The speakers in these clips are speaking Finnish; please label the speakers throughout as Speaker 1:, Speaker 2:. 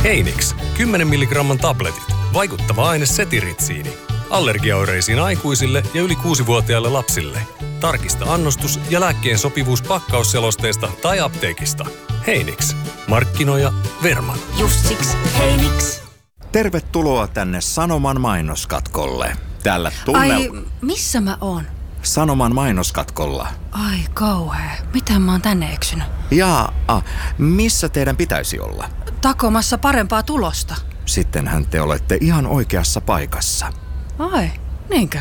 Speaker 1: Heinix, 10 milligramman tabletit. Vaikuttava aine setiritsiini. Allergiaoireisiin aikuisille ja yli 6-vuotiaille lapsille. Tarkista annostus ja lääkkeen sopivuus pakkausselosteesta tai apteekista. Heinix. Markkinoija Verman.
Speaker 2: Just siksi Heinix.
Speaker 3: Tervetuloa tänne Sanoman mainoskatkolle. Tällä
Speaker 2: Ai, missä mä oon?
Speaker 3: Sanoman mainoskatkolla.
Speaker 2: Ai kauhea. Miten mä oon tänne eksynyt?
Speaker 3: Missä teidän pitäisi olla?
Speaker 2: Takomassa parempaa tulosta.
Speaker 3: Sittenhän te olette ihan oikeassa paikassa.
Speaker 2: Ai, niinkö?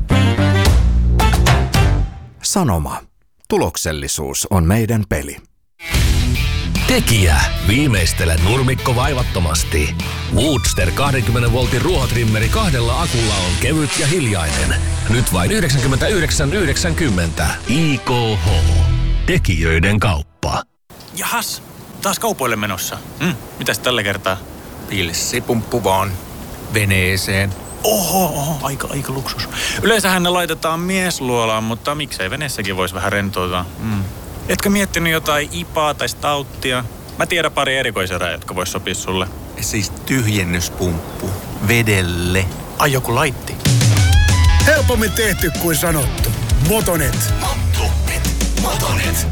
Speaker 3: Sanoma. Tuloksellisuus on meidän peli.
Speaker 4: Tekijä. Viimeistele nurmikko vaivattomasti. Woodster 20 voltin ruohotrimmeri 2 akulla on kevyt ja hiljainen. Nyt vain 99,90. IKH. Tekijöiden kauppa.
Speaker 5: Jahas, taas kaupoille menossa. Mitäs tällä kertaa?
Speaker 6: Pilssipumppu vaan. Veneeseen.
Speaker 5: Oho, aika luksus. Yleensähän ne laitetaan miesluolaan, mutta miksei veneessäkin voisi vähän rentoutua. Etkö miettinyt jotain IPAa tai stouttia? Mä tiedän pari erikoiserää, jotka vois sopia sulle.
Speaker 6: Siis tyhjennyspumppu. Vedelle.
Speaker 5: Ai joku laitti.
Speaker 7: Helpommin tehty kuin sanottu. Motonet.
Speaker 4: Motonet.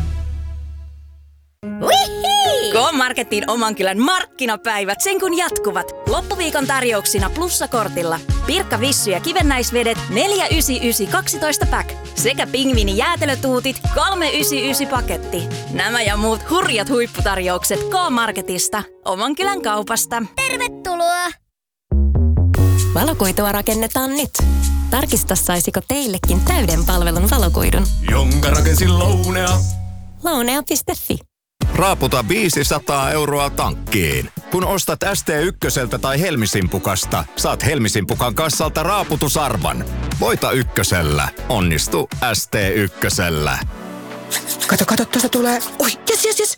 Speaker 8: K-Marketin oman kylän markkinapäivät sen kun jatkuvat. Loppuviikon tarjouksina plussakortilla. Pirkka Vissy ja kivennäisvedet 4,99 12 pack. Sekä pingviini jäätelötuutit 3,99 paketti. Nämä ja muut hurjat huipputarjoukset K-Marketista. Oman kylän kaupasta.
Speaker 9: Tervetuloa!
Speaker 10: Valokuitua rakennetaan nyt. Tarkista, saisiko teillekin täyden palvelun valokuidun.
Speaker 6: Jonka rakensin Lounea.
Speaker 10: Lounea.fi.
Speaker 3: Raaputa 500 € tankkiin. Kun ostat ST1 tai Helmisimpukasta, saat Helmisimpukan kassalta raaputusarvan. Voita ykkösellä. Onnistu ST1.
Speaker 11: Kato, tuosta tulee. Oi, jes.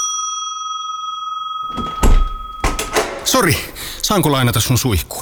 Speaker 12: Sori, saanko lainata sun suihkua?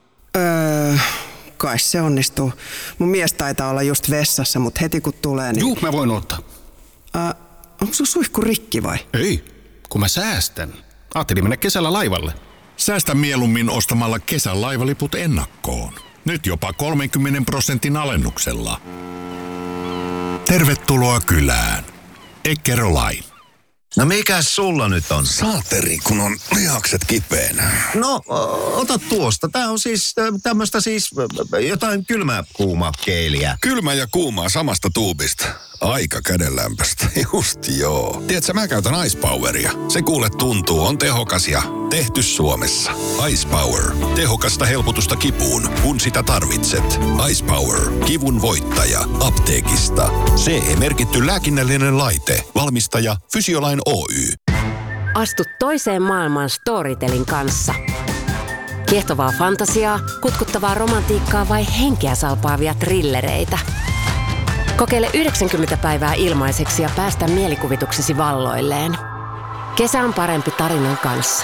Speaker 11: Kai se onnistuu. Mun mies taitaa olla just vessassa, mutta heti kun tulee, niin...
Speaker 12: Juu, mä voin ottaa.
Speaker 11: Onko sun suihku rikki vai?
Speaker 12: Ei, kun mä säästän. Ajattelin mennä kesällä laivalle.
Speaker 13: Säästä mieluummin ostamalla kesän laivaliput ennakkoon. Nyt jopa 30% alennuksella. Tervetuloa kylään. Eckerö Line.
Speaker 14: No mikäs sulla nyt on?
Speaker 13: Saateri, kun on lihakset kipeänä.
Speaker 14: No, ota tuosta. Tää on siis tämmöstä jotain kylmää kuumaa keiliä.
Speaker 13: Kylmä ja kuumaa samasta tuubista. Aika kädenlämpöstä. Just joo. Tiedätkö, mä käytän Ice Poweria. Se kuule tuntuu, on tehokas ja tehty Suomessa. Ice Power. Tehokasta helpotusta kipuun, kun sitä tarvitset. Ice Power. Kivun voittaja. Apteekista. CE-merkitty lääkinnällinen laite. Valmistaja Fysiolain Oy.
Speaker 15: Astu toiseen maailmaan Storytelin kanssa. Kiehtovaa fantasiaa, kutkuttavaa romantiikkaa vai henkeä salpaavia thrillereitä. Kokeile 90 päivää ilmaiseksi ja päästä mielikuvituksesi valloilleen. Kesä on parempi tarinan kanssa.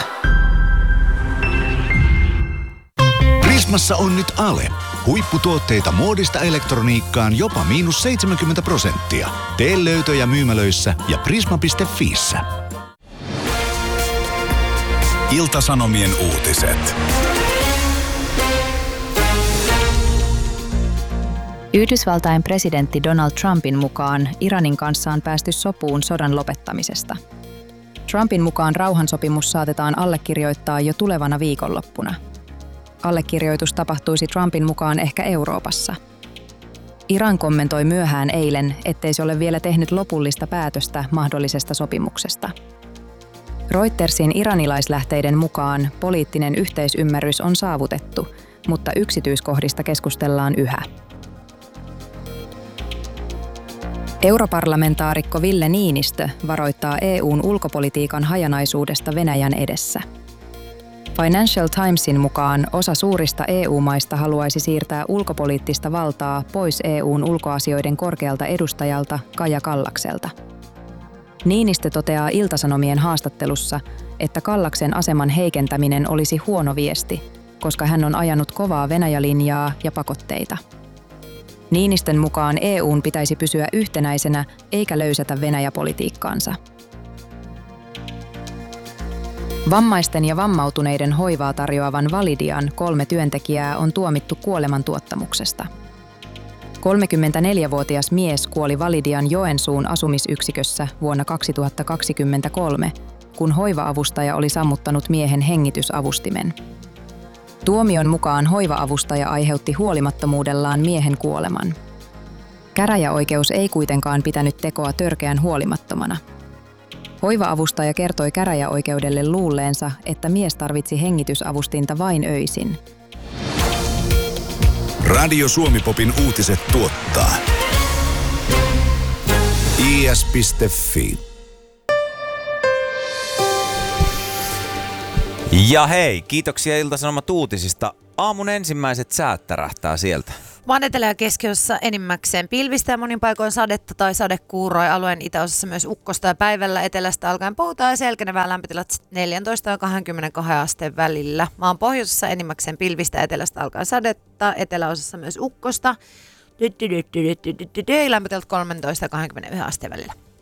Speaker 16: Prismassa on nyt ale. Huipputuotteita muodista elektroniikkaan jopa -70%. Tee löytöjä myymälöissä ja prisma.fiissä.
Speaker 13: Ilta-Sanomien uutiset.
Speaker 17: Yhdysvaltain presidentti Donald Trumpin mukaan Iranin kanssa on päästy sopuun sodan lopettamisesta. Trumpin mukaan rauhansopimus saatetaan allekirjoittaa jo tulevana viikonloppuna. Allekirjoitus tapahtuisi Trumpin mukaan ehkä Euroopassa. Iran kommentoi myöhään eilen, ettei se ole vielä tehnyt lopullista päätöstä mahdollisesta sopimuksesta. Reutersin iranilaislähteiden mukaan poliittinen yhteisymmärrys on saavutettu, mutta yksityiskohdista keskustellaan yhä. Europarlamentaarikko Ville Niinistö varoittaa EU:n ulkopolitiikan hajanaisuudesta Venäjän edessä. Financial Timesin mukaan osa suurista EU-maista haluaisi siirtää ulkopoliittista valtaa pois EU:n ulkoasioiden korkealta edustajalta Kaja Kallakselta. Niinistö toteaa Ilta-Sanomien haastattelussa, että Kallaksen aseman heikentäminen olisi huono viesti, koska hän on ajanut kovaa Venäjä-linjaa ja pakotteita. Niinistön mukaan EU:n pitäisi pysyä yhtenäisenä eikä löysätä Venäjä-politiikkaansa. Vammaisten ja vammautuneiden hoivaa tarjoavan Validian 3 työntekijää on tuomittu kuolemantuottamuksesta. 34-vuotias mies kuoli Validian Joensuun asumisyksikössä vuonna 2023, kun hoiva-avustaja oli sammuttanut miehen hengitysavustimen. Tuomion mukaan hoiva-avustaja aiheutti huolimattomuudellaan miehen kuoleman. Käräjäoikeus ei kuitenkaan pitänyt tekoa törkeän huolimattomana. Hoiva-avustaja kertoi käräjäoikeudelle luulleensa, että mies tarvitsi hengitysavustinta vain öisin.
Speaker 16: Radio Suomi-popin uutiset tuottaa is.fi.
Speaker 9: Ja hei, kiitoksia Ilta-Sanomat uutisista. Aamun ensimmäiset säät tärähtää sieltä.
Speaker 18: Maan etelä- ja keskiosassa enimmäkseen pilvistä ja monin paikoin sadetta tai sadekuuroa ja alueen itäosassa myös ukkosta ja päivällä etelästä alkaen poutaa ja selkenevää lämpötilat 14 ja 22 asteen välillä. Maan pohjoisessa enimmäkseen pilvistä etelästä alkaen sadetta, eteläosassa myös ukkosta. Lämpötilat 13 ja 21 asteen välillä.